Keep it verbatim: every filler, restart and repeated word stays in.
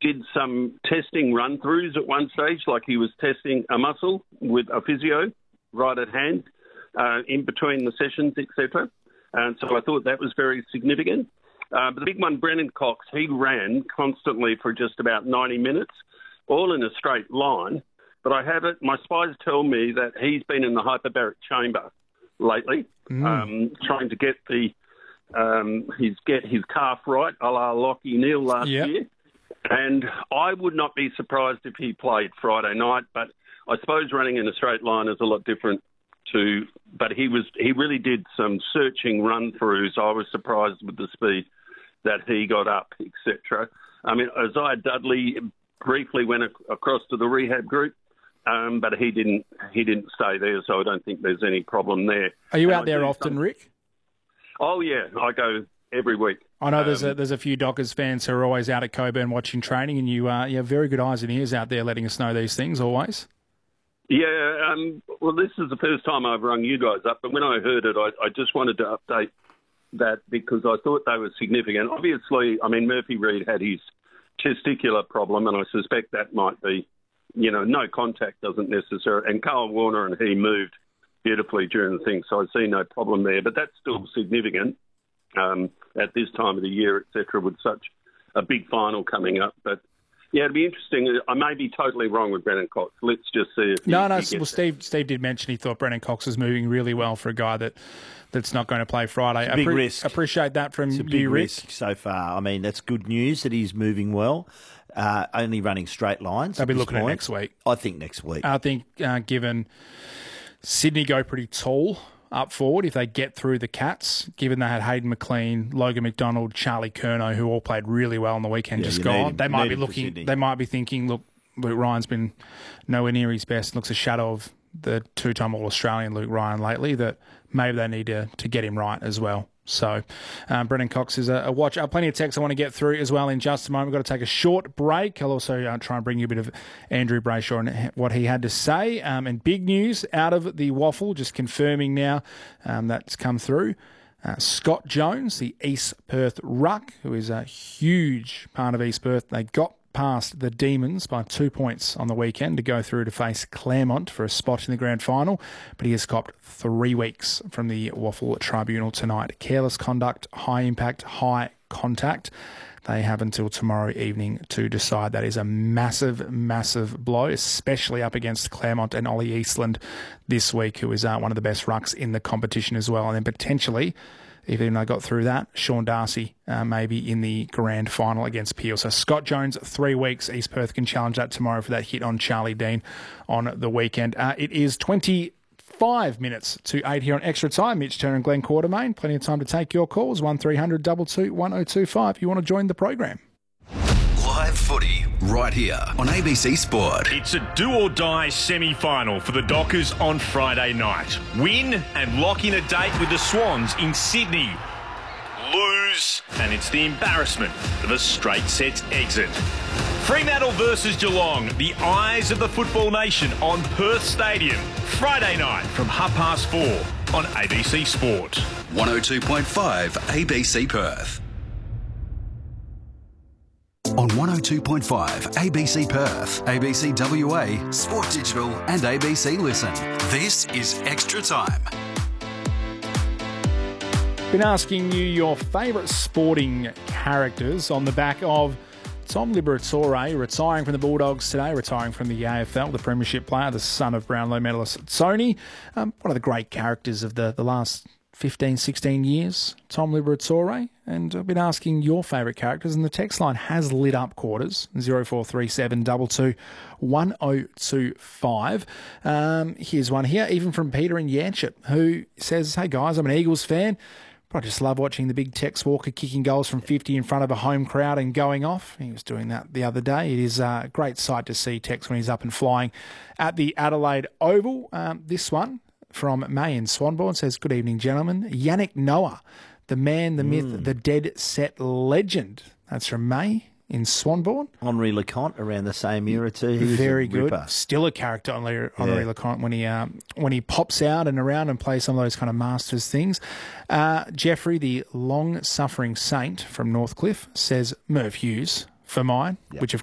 did some testing run-throughs at one stage, like he was testing a muscle with a physio right at hand uh, in between the sessions, et cetera. And so I thought that was very significant. Uh, but the big one, Brennan Cox, he ran constantly for just about ninety minutes, all in a straight line. But I have it, my spies tell me that he's been in the hyperbaric chamber lately, mm. um, trying to get the um, his get his calf right, a la Lachie Neale last yep. year. And I would not be surprised if he played Friday night, but I suppose running in a straight line is a lot different to, but he was he really did some searching run-throughs. I was surprised with the speed that he got up, et cetera. I mean, Isaiah Dudley briefly went ac- across to the rehab group, um, but he didn't he didn't stay there, so I don't think there's any problem there. Are you and out I there often, some... Rick? Oh, yeah, I go every week. I know um, there's a, there's a few Dockers fans who are always out at Coburn watching training, and you, uh, you have very good eyes and ears out there letting us know these things always. Yeah, um, well, this is the first time I've rung you guys up, but when I heard it, I, I just wanted to update that because I thought they were significant. Obviously, I mean, Murphy Reid had his testicular problem, and I suspect that might be, you know, no contact doesn't necessarily, and Carl Warner and he moved beautifully during the thing, so I see no problem there, but that's still significant um, at this time of the year, et cetera, with such a big final coming up, but yeah, it'd be interesting. I may be totally wrong with Brennan Cox. Let's just see if he, no, no. He well, Steve, Steve did mention he thought Brennan Cox was moving really well for a guy that, that's not going to play Friday. It's a big Appre- risk. Appreciate that from it's a big you, Rick. risk so far. I mean, that's good news that he's moving well. Uh, only running straight lines. I'll be looking point. at next week. I think next week. I think uh, given Sydney go pretty tall up forward if they get through the Cats, given they had Hayden McLean, Logan McDonald, Charlie Curnow, who all played really well on the weekend, yeah, just gone. They might be looking. Sydney. They might be thinking, look, Luke Ryan's been nowhere near his best. Looks a shadow of the two-time All-Australian Luke Ryan lately. That maybe they need to to get him right as well. So, um, Brennan Cox is a, a watch. Uh, plenty of texts I want to get through as well in just a moment. We've got to take a short break. I'll also uh, try and bring you a bit of Andrew Brayshaw and what he had to say. Um, and big news out of the waffle, just confirming now um, that's come through. Uh, Scott Jones, the East Perth ruck, who is a huge part of East Perth. They got past the Demons by two points on the weekend to go through to face Claremont for a spot in the grand final, but he has copped three weeks from the Waffle Tribunal tonight. Careless conduct, high impact, high contact. They have until tomorrow evening to decide. That is a massive, massive blow, especially up against Claremont and Ollie Eastland this week, who is uh, one of the best rucks in the competition as well. And then potentially, even though they got through that, Sean Darcy uh, maybe in the grand final against Peel. So Scott Jones, three weeks. East Perth can challenge that tomorrow for that hit on Charlie Dean on the weekend. Uh, it is twenty-five minutes to eight here on Extra Time. Mitch Turner and Glenn Quartermain. Plenty of time to take your calls. one three hundred two two one oh two five if you want to join the program. Live footy right here on A B C Sport. It's a do-or-die semi-final for the Dockers on Friday night. Win and lock in a date with the Swans in Sydney. Lose and it's the embarrassment of a straight sets exit. Fremantle versus Geelong, the eyes of the football nation on Perth Stadium. Friday night from half past four on A B C Sport. one oh two point five A B C Perth. On one oh two point five A B C Perth, A B C W A, Sport Digital and A B C Listen. This is Extra Time. Been asking you your favourite sporting characters on the back of Tom Liberatore retiring from the Bulldogs today, retiring from the A F L, the premiership player, the son of Brownlow medalist Tony. Um, one of the great characters of the, the last fifteen, sixteen years, Tom Liberatore. And I've been asking your favourite characters, and the text line has lit up, Quarters, oh four three seven two two one oh two five. Um, here's one here, even from Peter in Yanchep, who says, hey guys, I'm an Eagles fan. I just love watching the big Tex Walker kicking goals from fifty in front of a home crowd and going off. He was doing that the other day. It is a great sight to see Tex when he's up and flying at the Adelaide Oval. Um, this one from May in Swanbourne says, good evening, gentlemen. Yannick Noah, the man, the myth, mm. the dead set legend. That's from May in Swanbourne. Henri Leconte around the same era too. He was Very a good. ripper. Still a character, Henri, Henri Yeah. Leconte, when he um, when he pops out and around and plays some of those kind of masters things. Uh, Jeffrey, the long-suffering saint from Northcliffe, says Merv Hughes for mine, Yep. which of